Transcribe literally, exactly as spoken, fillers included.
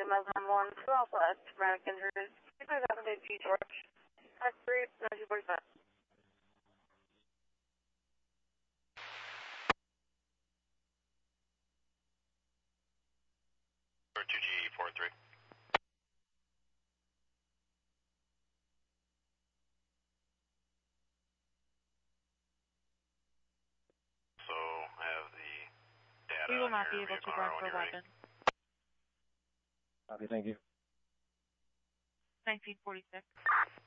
Muslim one, two Alpha S, Frank injuries. Please have a G George. X three, nine two forty-five. two G four three. So I have the data. We will not be on your able to vehicle run when for you're ready. weapons. Copy, thank you. nineteen forty-six.